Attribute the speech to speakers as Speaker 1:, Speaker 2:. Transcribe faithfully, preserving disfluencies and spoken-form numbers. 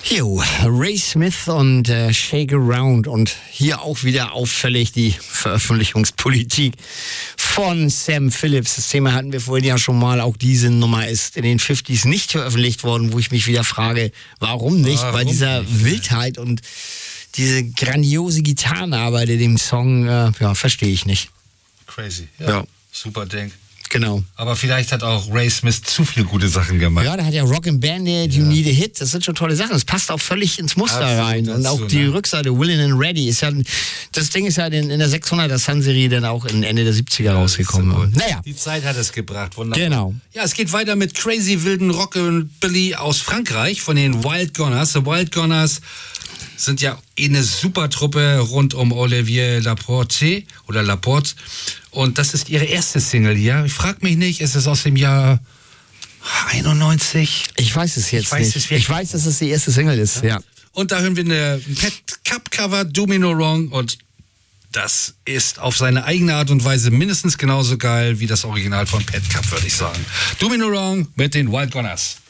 Speaker 1: Jo, Ray Smith und äh, Shake Around und hier auch wieder auffällig die Veröffentlichungspolitik von Sam Phillips. Das Thema hatten wir vorhin ja schon mal. Auch diese Nummer ist in den fünfziger nicht veröffentlicht worden, wo ich mich wieder frage, warum nicht?
Speaker 2: Warum
Speaker 1: Bei dieser
Speaker 2: nicht?
Speaker 1: Wildheit und diese grandiose Gitarrenarbeit in dem Song, äh, ja, verstehe ich nicht.
Speaker 2: Crazy. Ja.
Speaker 1: Ja.
Speaker 2: Super Ding.
Speaker 1: Genau.
Speaker 2: Aber vielleicht hat auch Ray Smith zu viele gute Sachen gemacht.
Speaker 1: Ja, da hat ja Rockin' Bandit, You Need a Hit, das sind schon tolle Sachen. Das passt auch völlig ins Muster
Speaker 2: Absolut
Speaker 1: rein.
Speaker 2: dazu,
Speaker 1: Und auch die
Speaker 2: ne?
Speaker 1: Rückseite, Willin' and Ready, ist ja, das Ding ist ja in, in der sechshunderter Sun-Serie dann auch in Ende der siebziger rausgekommen.
Speaker 2: So gut.
Speaker 1: Naja.
Speaker 2: Die Zeit hat es gebracht. Wunderbar.
Speaker 1: Genau.
Speaker 2: Ja, es geht weiter mit crazy wilden Rockabilly aus Frankreich von den Wild Gunners. The Wild Gunners sind ja eine super Truppe rund um Olivier Laporte oder Laporte. Und das ist ihre erste Single hier. Ich frage mich nicht, ist es aus dem Jahr einundneunzig?
Speaker 1: Ich weiß es jetzt
Speaker 2: Ich weiß
Speaker 1: nicht.
Speaker 2: es wirklich
Speaker 1: ich weiß, dass es die erste Single ist, ja.
Speaker 2: Und da hören wir eine Pet Cup Cover, Do Me No Wrong. Und das ist auf seine eigene Art und Weise mindestens genauso geil wie das Original von Pet Cup, würde ich sagen. Do Me No Wrong mit den Wild Gunners.